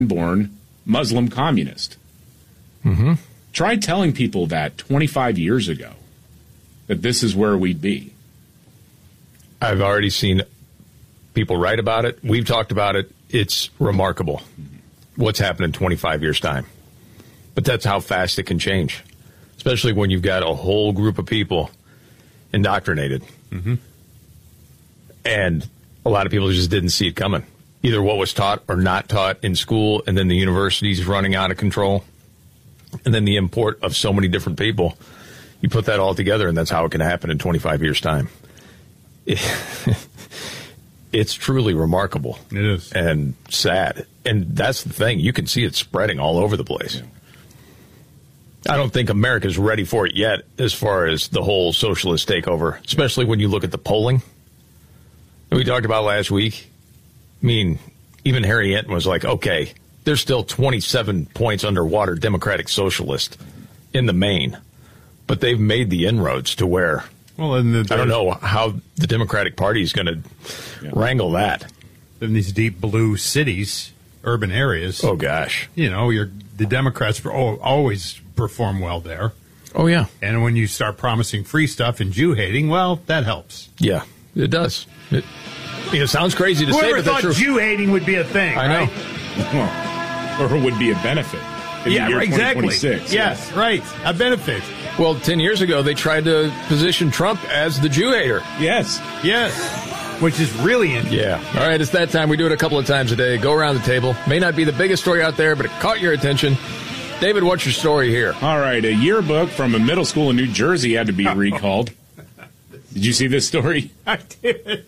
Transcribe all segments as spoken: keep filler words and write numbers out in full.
born Muslim communist. Mm-hmm. Try telling people that twenty-five years ago, that this is where we'd be. I've already seen people write about it. We've talked about it. It's remarkable mm-hmm. what's happened in twenty-five years' time. But that's how fast it can change, especially when you've got a whole group of people indoctrinated. Mm-hmm. And a lot of people just didn't see it coming. Either what was taught or not taught in school, and then the universities running out of control, and then the import of so many different people. You put that all together, and that's how it can happen in twenty-five years' time. It, it's truly remarkable. It is. And sad. And that's the thing. You can see it spreading all over the place. Yeah. I don't think America's ready for it yet as far as the whole socialist takeover, especially when you look at the polling that we talked about last week. I mean, even Harry Enton was like, okay, there's still twenty-seven points underwater Democratic Socialist in the main, but they've made the inroads to where, well, and the, I don't know how the Democratic Party is going to yeah. wrangle that. In these deep blue cities, urban areas. Oh, gosh. You know, you're, the Democrats always perform well there. Oh, yeah. And when you start promising free stuff and Jew hating, well, that helps. Yeah, it does. It, it sounds crazy to Whoever say, but thought that's true. Jew hating would be a thing, I know. right? Well, or it would be a benefit. In yeah, the year exactly. Yes, yes, right. A benefit. Well, ten years ago, they tried to position Trump as the Jew hater. Yes. Yes. Which is really interesting. Yeah. All right, it's that time. We do it a couple of times a day. Go around the table. May not be the biggest story out there, but it caught your attention. David, what's your story here? All right, a yearbook from a middle school in New Jersey had to be recalled. Did you see this story? I did.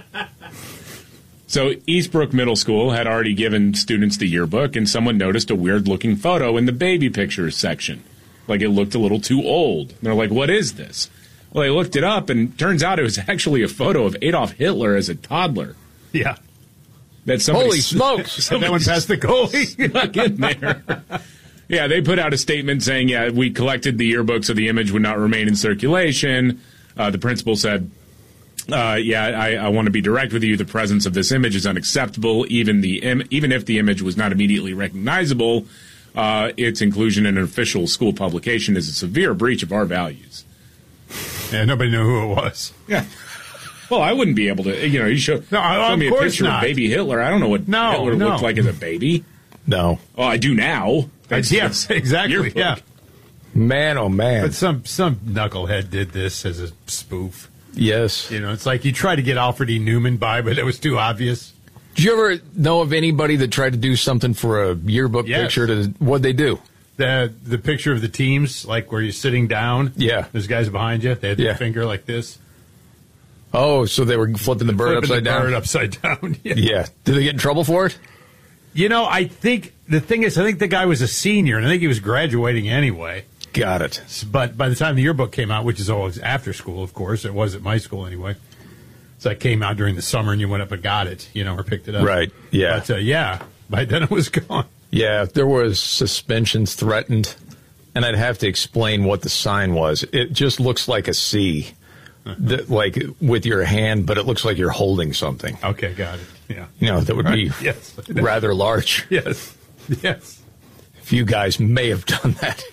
So Eastbrook Middle School had already given students the yearbook, and someone noticed a weird-looking photo in the baby pictures section. Like it looked a little too old. And they're like, what is this? Well, they looked it up, and turns out it was actually a photo of Adolf Hitler as a toddler. Yeah. That somebody, Holy smokes! That one past the goalie. Stuck in there. Yeah, they put out a statement saying, yeah, we collected the yearbook so the image would not remain in circulation. Uh, the principal said, uh, yeah, I, I want to be direct with you. The presence of this image is unacceptable. Even the Im- even if the image was not immediately recognizable, uh, its inclusion in an official school publication is a severe breach of our values. Yeah, nobody knew who it was. Yeah. Well, I wouldn't be able to, you know, you show, no, show me a picture not. of baby Hitler. I don't know what no, Hitler no. looked like as a baby. No. Oh, I do now. That's, yes, exactly. Yearbook. Yeah. Man, oh, man. But some, some knucklehead did this as a spoof. Yes. You know, it's like you try to get Alfred E. Newman by, but it was too obvious. Did you ever know of anybody that tried to do something for a yearbook yes. picture? To what'd they do? The the picture of the teams, like where you're sitting down. Yeah. There's guys behind you. They had their yeah. finger like this. Oh, so they were flipping the bird flipping upside the down? bird upside down. Yeah. yeah. Did they get in trouble for it? You know, I think the thing is, I think the guy was a senior, and I think he was graduating anyway. Got it. But by the time the yearbook came out, which is always after school, of course, it was at my school anyway. So it came out during the summer, and you went up and got it, you know, or picked it up. Right, yeah. But, uh, yeah, by then it was gone. Yeah, there was suspensions threatened, and I'd have to explain what the sign was. It just looks like a C, that, like with your hand, but it looks like you're holding something. Okay, got it. Yeah. You know, that would right. be yes. rather large. Yes, yes. A few guys may have done that.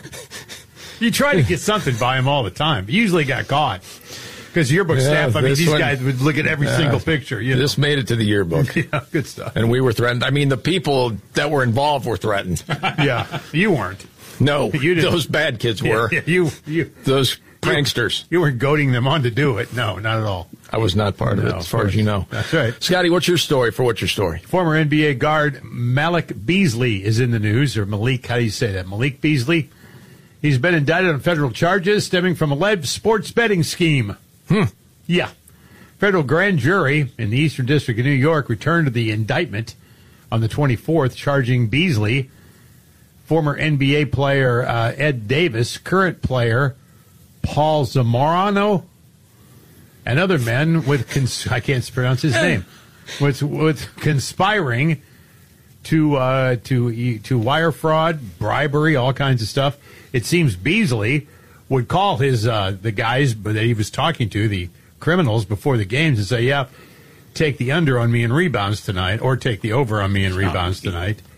You try to get something by him all the time. You usually got caught. Because yearbook yeah, staff, I mean, these one, guys would look at every uh, single picture. You know? This made it to the yearbook. Yeah, good stuff. And we were threatened. I mean, the people that were involved were threatened. Yeah, you weren't. No, you didn't. Those bad kids were. Yeah, yeah, you, you, those pranksters. You, you weren't goading them on to do it. No, not at all. I was not part no, of it, as far as you know. That's right. Scotty, what's your story for what's your story? Former N B A guard Malik Beasley is in the news, or Malik, how do you say that? Malik Beasley. He's been indicted on federal charges stemming from alleged sports betting scheme. Hmm. Yeah. Federal grand jury in the Eastern District of New York returned to the indictment on the twenty-fourth, charging Beasley, former N B A player uh, Ed Davis, current player Paul Zamorano, and other men with, cons- I can't pronounce his name, with, with conspiring to, uh, to, to wire fraud, bribery, all kinds of stuff. It seems Beasley would call his, uh, the guys that he was talking to, the criminals before the games, and say, yeah, take the under on me in rebounds tonight, or take the over on me in rebounds tonight.